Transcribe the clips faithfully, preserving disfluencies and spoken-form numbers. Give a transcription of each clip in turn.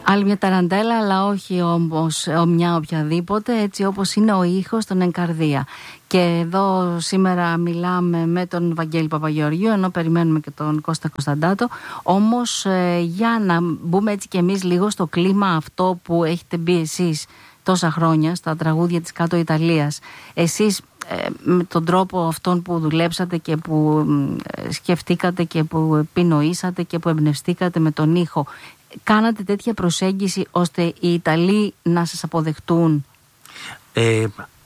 Άλλη μια ταραντέλα, αλλά όχι όμως μια οποιαδήποτε, έτσι όπως είναι ο ήχος των Εγκαρδία. Και εδώ σήμερα μιλάμε με τον Βαγγέλη Παπαγεωργίου, ενώ περιμένουμε και τον Κώστα Κωνσταντάτο. Όμως ε, για να μπούμε έτσι και εμείς λίγο στο κλίμα αυτό που έχετε μπει εσείς τόσα χρόνια στα τραγούδια της Κάτω Ιταλίας. Εσείς ε, με τον τρόπο αυτόν που δουλέψατε και που ε, σκεφτήκατε και που επινοήσατε και που εμπνευστήκατε με τον ήχο, κάνατε τέτοια προσέγγιση ώστε οι Ιταλοί να σας αποδεχτούν? Ε,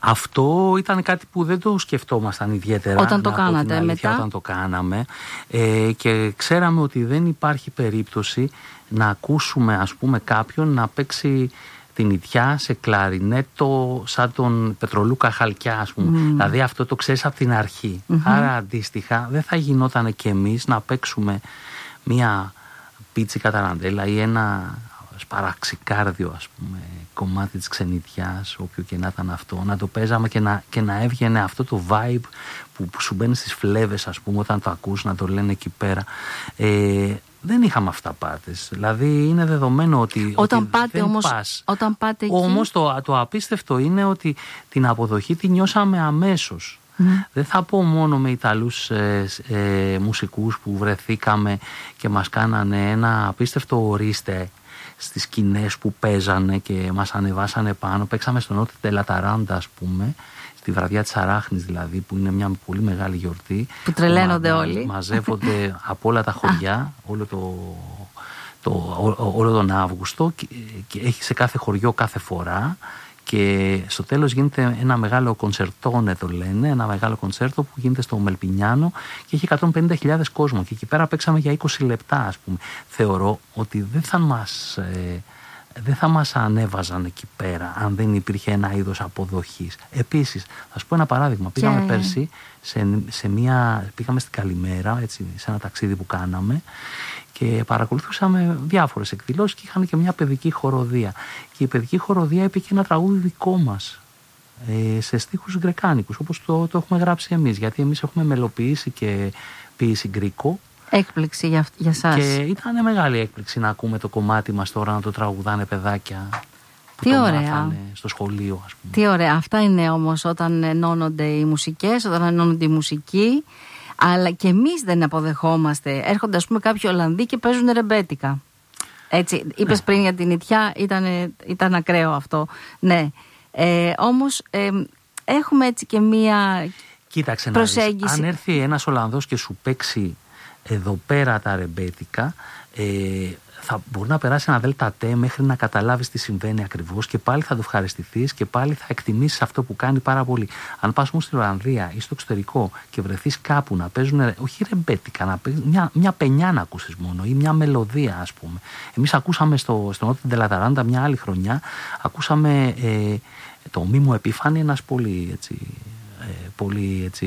αυτό ήταν κάτι που δεν το σκεφτόμασταν ιδιαίτερα. Όταν το κάνατε αλήθεια, μετά? Όταν το κάναμε ε, και ξέραμε ότι δεν υπάρχει περίπτωση να ακούσουμε, ας πούμε, κάποιον να παίξει την ιδιά σε κλαρινέτο σαν τον Πετρολούκα Χαλκιά, ας πούμε. Mm. Δηλαδή αυτό το ξέρεις από την αρχή. Mm-hmm. Άρα αντίστοιχα δεν θα γινόταν και εμείς να παίξουμε μία πίτσικα ταραντέλα ή ένα σπαραξικάρδιο, ας πούμε, κομμάτι της ξενιτιάς, όποιο και να ήταν αυτό, να το παίζαμε και να, και να έβγαινε αυτό το vibe που, που σου μπαίνει στις φλέβες, ας πούμε, όταν το ακούς να το λένε εκεί πέρα. Ε, δεν είχαμε αυταπάτες. Δηλαδή είναι δεδομένο ότι, όταν ότι πάτε, δεν όμως, πας. Όταν πάτε εκεί... Όμως το, το απίστευτο είναι ότι την αποδοχή τη νιώσαμε αμέσως. Mm. Δεν θα πω μόνο με Ιταλούς ε, ε, μουσικούς που βρεθήκαμε και μας κάνανε ένα απίστευτο ορίστε στις σκηνές που παίζανε και μας ανεβάσανε πάνω. Παίξαμε στον Νότιο Τελαταράντα, ας πούμε, στη βραδιά της Αράχνης δηλαδή, που είναι μια πολύ μεγάλη γιορτή. Που τρελαίνονται μα, όλοι. Μαζεύονται από όλα τα χωριά, όλο, το, το, ό, όλο τον Αύγουστο και, και έχει σε κάθε χωριό κάθε φορά. Και στο τέλος γίνεται ένα μεγάλο κονσερτόνε, το λένε, ένα μεγάλο κονσέρτο που γίνεται στο Μελπινιάνο και έχει εκατόν πενήντα χιλιάδες κόσμο και εκεί πέρα παίξαμε για είκοσι λεπτά, ας πούμε. Θεωρώ ότι δεν θα μας, ε, δεν θα μας ανέβαζαν εκεί πέρα αν δεν υπήρχε ένα είδος αποδοχής. Επίσης, θα σου πω ένα παράδειγμα. Πήγαμε και... πέρσι σε, σε μια, πήγαμε στην Καλημέρα, έτσι, σε ένα ταξίδι που κάναμε και παρακολουθούσαμε διάφορες εκδηλώσεις και είχαν και μια παιδική χοροδία. Και η παιδική χοροδία είπε και ένα τραγούδι δικό μας, ε, σε στίχους γκρεκάνικους, όπως το, το έχουμε γράψει εμείς. Γιατί εμείς έχουμε μελοποιήσει και ποίηση γκρικό. Έκπληξη για, για σας. Και ήταν μεγάλη έκπληξη να ακούμε το κομμάτι μας τώρα να το τραγουδάνε παιδάκια. Που τι το ωραία. Στο σχολείο, ας πούμε. Τι ωραία. Αυτά είναι όμως όταν ενώνονται οι μουσικές, όταν ενώνονται οι μουσικοί. Αλλά και εμείς δεν αποδεχόμαστε. Έρχονται, ας πούμε, κάποιοι Ολλανδοί και παίζουν ρεμπέτικα. Έτσι, είπες ναι. πριν για την Ιτιά, ήταν, ήταν ακραίο αυτό. Ναι. Ε, όμως ε, έχουμε έτσι και μία Κοίταξε προσέγγιση. Να δεις, αν έρθει ένας Ολλανδός και σου παίξει εδώ πέρα τα ρεμπέτικα, ε, θα μπορεί να περάσει ένα δέλτα τέ μέχρι να καταλάβεις τι συμβαίνει ακριβώς και πάλι θα το ευχαριστηθείς και πάλι θα εκτιμήσεις αυτό που κάνει πάρα πολύ. Αν πας όμως στην Ολλανδία ή στο εξωτερικό και βρεθείς κάπου να παίζουν, όχι ρεμπέτικα, να παίζουν, μια, μια πενιά να ακούσεις μόνο ή μια μελωδία, ας πούμε. Εμείς ακούσαμε στο, στο Νότιο Τελαταράντα μια άλλη χρονιά, ακούσαμε ε, το Μίμο Επίφανη, ένας πολύ έτσι, ε, πολύ έτσι,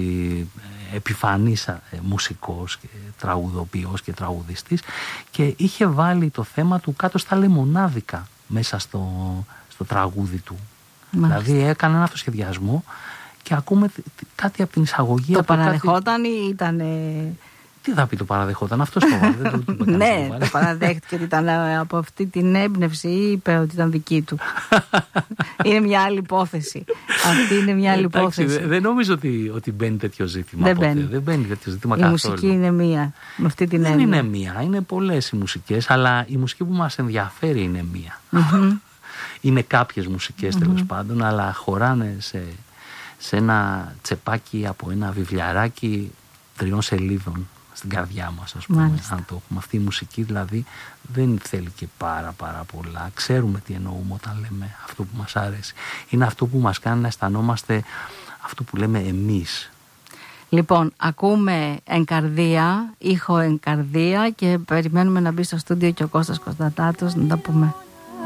επιφανής ε, μουσικός και τραγουδοποιός και τραγουδιστής και είχε βάλει το θέμα του κάτω στα λεμονάδικα μέσα στο, στο τραγούδι του. Μάλιστα. Δηλαδή έκανε ένα αυτοσχεδιασμό και ακούμε κάτι από την εισαγωγή. Το από παραδεχόταν κάτι... ή ήταν... Τι θα πει το παραδεχόταν, αυτό το βάλε. Δεν το είπε. Ναι, το παραδέχτηκε ότι ήταν από αυτή την έμπνευση ή είπε ότι ήταν δική του. Είναι μια άλλη υπόθεση. Αυτή είναι μια άλλη υπόθεση. Δεν νομίζω ότι, ότι μπαίνει τέτοιο ζήτημα. Δεν μπαίνει. Δεν μπαίνει τέτοιο ζήτημα η καθόλου. Η μουσική είναι μία. Με αυτή την δεν έννοια. είναι μία. Είναι πολλές οι μουσικές, αλλά η μουσική που μας ενδιαφέρει είναι μία. Mm-hmm. Είναι κάποιες μουσικές mm-hmm. τέλος πάντων, αλλά χωράνε σε, σε ένα τσεπάκι από ένα βιβλιαράκι τριών σελίδων. Στην καρδιά μας, ας πούμε. Μάλιστα. Αν το έχουμε. Αυτή η μουσική δηλαδή δεν θέλει και πάρα πάρα πολλά. Ξέρουμε τι εννοούμε όταν λέμε αυτό που μας αρέσει. Είναι αυτό που μας κάνει να αισθανόμαστε αυτό που λέμε εμείς. Λοιπόν, ακούμε Εγκαρδία, ήχο Εγκαρδία και περιμένουμε να μπει στο στούντιο και ο Κώστας Κωνσταντάτος να τα πούμε.